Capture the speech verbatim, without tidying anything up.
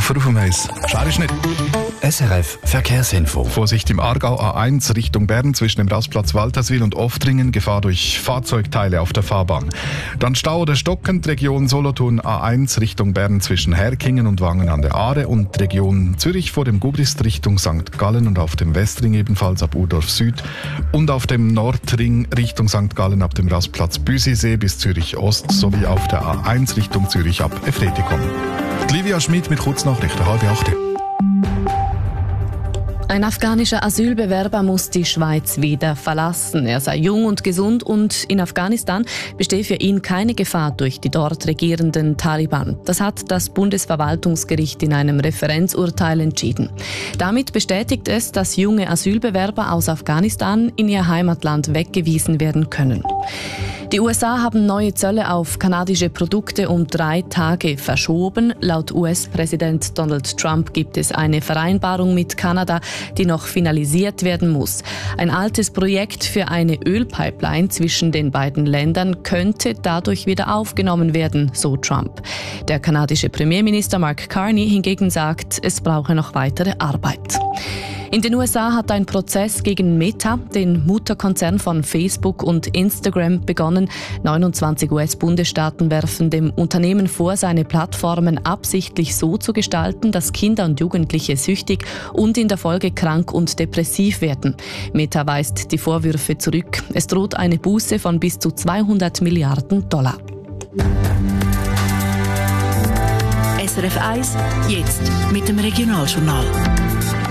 Puffer auf dem Eis. Schwer ist nicht. S R F Verkehrsinfo. Vorsicht im Aargau A eins Richtung Bern zwischen dem Rastplatz Walterswil und Oftringen. Gefahr durch Fahrzeugteile auf der Fahrbahn. Dann Stau oder stockend Region Solothurn A eins Richtung Bern zwischen Herkingen und Wangen an der Aare und Region Zürich vor dem Gubrist Richtung Sankt Gallen und auf dem Westring ebenfalls ab Urdorf Süd und auf dem Nordring Richtung Sankt Gallen ab dem Rastplatz Büsisee bis Zürich Ost sowie auf der A eins Richtung Zürich ab Efretikon. Livia Schmid mit Kurznachrichten, halb acht. Ein afghanischer Asylbewerber muss die Schweiz wieder verlassen. Er sei jung und gesund und in Afghanistan bestehe für ihn keine Gefahr durch die dort regierenden Taliban. Das hat das Bundesverwaltungsgericht in einem Referenzurteil entschieden. Damit bestätigt es, dass junge Asylbewerber aus Afghanistan in ihr Heimatland weggewiesen werden können. Die U S A haben neue Zölle auf kanadische Produkte um drei Tage verschoben. Laut U S-Präsident Donald Trump gibt es eine Vereinbarung mit Kanada, die noch finalisiert werden muss. Ein altes Projekt für eine Ölpipeline zwischen den beiden Ländern könnte dadurch wieder aufgenommen werden, so Trump. Der kanadische Premierminister Mark Carney hingegen sagt, es brauche noch weitere Arbeit. In den U S A hat ein Prozess gegen Meta, den Mutterkonzern von Facebook und Instagram, begonnen. neunundzwanzig U S-Bundesstaaten werfen dem Unternehmen vor, seine Plattformen absichtlich so zu gestalten, dass Kinder und Jugendliche süchtig und in der Folge krank und depressiv werden. Meta weist die Vorwürfe zurück. Es droht eine Buße von bis zu zweihundert Milliarden Dollar. S R F eins, jetzt mit dem Regionaljournal.